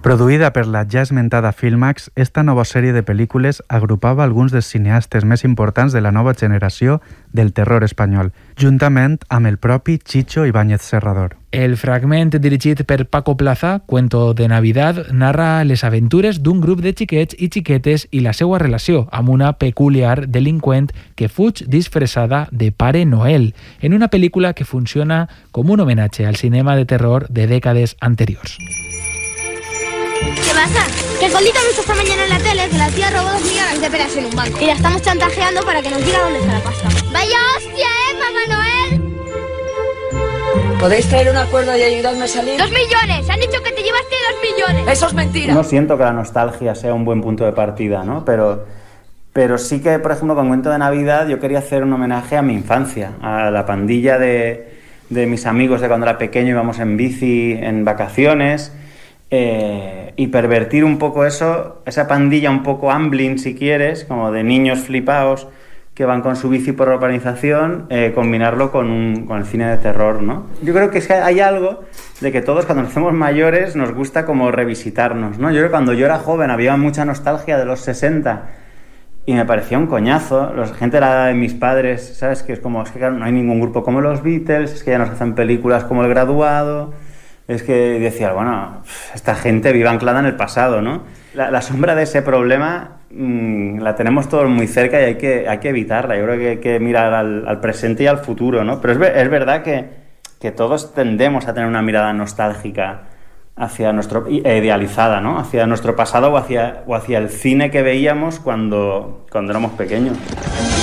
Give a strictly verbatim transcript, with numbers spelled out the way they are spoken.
Produïda per la ja esmentada Filmax, esta nova sèrie de pel·lícules agrupava alguns dels cineastes més importants de la nova generació del terror espanyol, juntament amb el propi Chicho Ibáñez Serrador. El fragment dirigit per Paco Plaza, Cuento de Navidad, narra les aventures d'un grup de xiquets i xiquetes i la seva relació amb una peculiar delinqüent que fuig disfressada de Pare Noel, en una pel·lícula que funciona com un homenatge al cinema de terror de dècades anteriors. ¿Qué pasa? Que Colita ha visto esta mañana en la tele que la tía robó dos millones de pelas en un banco. Y la estamos chantajeando para que nos diga dónde está la pasta. ¡Vaya hostia, eh, Papá Noel! ¿Podéis traer un acuerdo y ayudarme a salir? ¡Dos millones! ¡Han dicho que te llevaste dos millones! ¡Eso es mentira! No siento que la nostalgia sea un buen punto de partida, ¿no? Pero, pero sí que, por ejemplo, con Cuento de Navidad yo quería hacer un homenaje a mi infancia, a la pandilla de, de mis amigos de cuando era pequeño, íbamos en bici en vacaciones... Eh, y pervertir un poco eso, esa pandilla un poco Amblin, si quieres, como de niños flipaos que van con su bici por la urbanización, eh, combinarlo con, un, con el cine de terror, ¿no? Yo creo que es que hay algo de que todos cuando nos hacemos mayores nos gusta como revisitarnos, ¿no? Yo creo que cuando yo era joven había mucha nostalgia de los sesenta y me parecía un coñazo. La gente de la edad de mis padres, ¿sabes? Que es como, es que claro, no hay ningún grupo como los Beatles, es que ya nos hacen películas como El Graduado... Es que decía, bueno, esta gente vive anclada en el pasado, ¿no? La, la sombra de ese problema mmm, la tenemos todos muy cerca y hay que, hay que evitarla. Yo creo que hay que mirar al, al presente y al futuro, ¿no? Pero es, es verdad que, que todos tendemos a tener una mirada nostálgica hacia nuestro, idealizada, ¿no? Hacia nuestro pasado o hacia, o hacia el cine que veíamos cuando, cuando éramos pequeños.